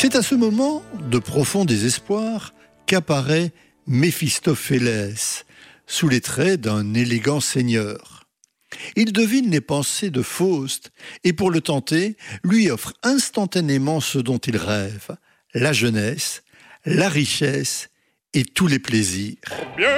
C'est à ce moment de profond désespoir qu'apparaît Méphistophélès, sous les traits d'un élégant seigneur. Il devine les pensées de Faust et pour le tenter, lui offre instantanément ce dont il rêve, la jeunesse, la richesse et tous les plaisirs.